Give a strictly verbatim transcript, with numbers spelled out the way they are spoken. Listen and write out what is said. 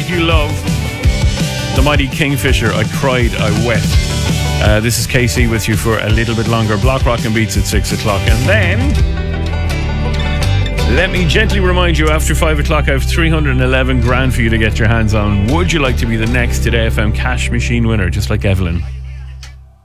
Like You Love. The Mighty Kingfisher, I Cried, I Wept. Uh, this is K C with you for a little bit longer. Block Rockin' Beats at six o'clock. And then, let me gently remind you, after five o'clock, I have three hundred eleven grand for you to get your hands on. Would you like to be the next Today F M cash machine winner, just like Evelyn?